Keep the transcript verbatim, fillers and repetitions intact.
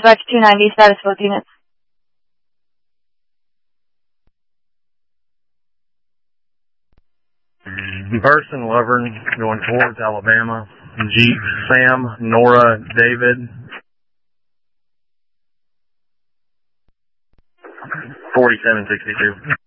Dispatch two ninety, status both units. Person, Lovern, going towards Alabama. Jeep, Sam, Nora, David. forty-seven sixty-two.